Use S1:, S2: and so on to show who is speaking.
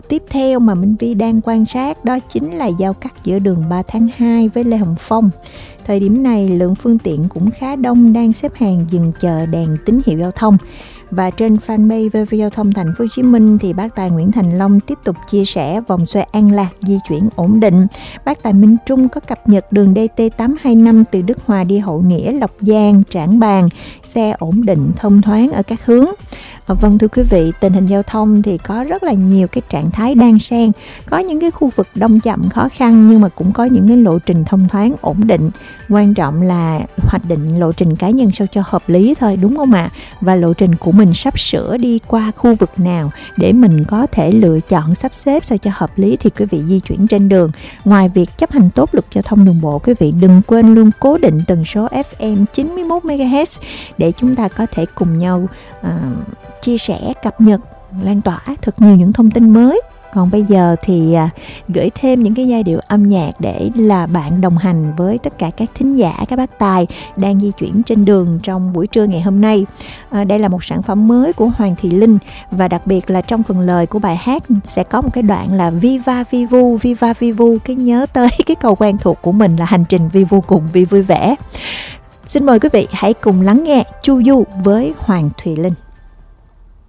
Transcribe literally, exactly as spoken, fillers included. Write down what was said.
S1: tiếp theo mà Minh Vi đang quan sát đó chính là giao cắt giữa đường ba tháng hai với Lê Hồng Phong. Thời điểm này lượng phương tiện cũng khá đông đang xếp hàng dừng chờ đèn tín hiệu giao thông. Và trên fanpage vê vê Giao thông Thành phố Hồ Chí Minh thì bác tài Nguyễn Thành Long tiếp tục chia sẻ vòng xoay An Lạc di chuyển ổn định. Bác tài Minh Trung có cập nhật đường đê tê tám hai năm từ Đức Hòa đi Hậu Nghĩa, Lộc Giang, Trảng Bàng, xe ổn định thông thoáng ở các hướng. Vâng thưa quý vị, tình hình giao thông thì có rất là nhiều cái trạng thái đan xen, có những cái khu vực đông chậm khó khăn nhưng mà cũng có những cái lộ trình thông thoáng ổn định. Quan trọng là hoạch định lộ trình cá nhân sao cho hợp lý thôi, đúng không ạ? Và lộ trình của mình sắp sửa đi qua khu vực nào để mình có thể lựa chọn sắp xếp sao cho hợp lý thì quý vị di chuyển trên đường. Ngoài việc chấp hành tốt luật giao thông đường bộ, quý vị đừng quên luôn cố định tần số ép em chín mươi mốt mê ga héc để chúng ta có thể cùng nhau uh, chia sẻ, cập nhật, lan tỏa thật nhiều những thông tin mới. Còn bây giờ thì à, gửi thêm những cái giai điệu âm nhạc để là bạn đồng hành với tất cả các thính giả, các bác tài đang di chuyển trên đường trong buổi trưa ngày hôm nay. À, đây là một sản phẩm mới của Hoàng Thị Linh và đặc biệt là trong phần lời của bài hát sẽ có một cái đoạn là Viva Vivu, Viva Vivu, cái nhớ tới cái câu quen thuộc của mình là hành trình Vi vô cùng, Vi vui vẻ. Xin mời quý vị hãy cùng lắng nghe Chu Du với Hoàng Thùy Linh.